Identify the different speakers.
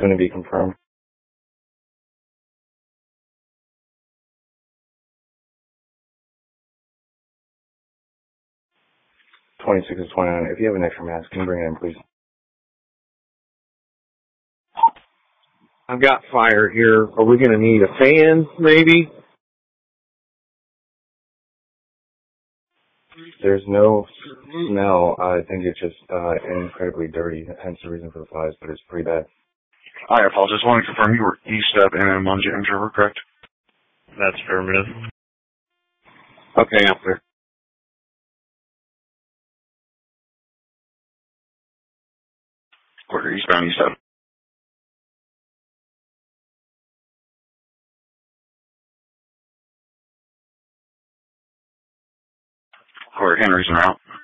Speaker 1: Going to be confirmed. 26 is 29. If you have an extra mask, can you bring it in, please?
Speaker 2: I've got fire here. Are we going to need a fan, maybe?
Speaker 1: There's no smell. I think it's just incredibly dirty, hence the reason for the flies, but it's pretty bad.
Speaker 3: I apologize. I want to confirm you were east of MM on James River, correct?
Speaker 4: That's affirmative.
Speaker 2: Okay, I'm clear.
Speaker 3: Quarter eastbound, east of. Quarter Henry's en route.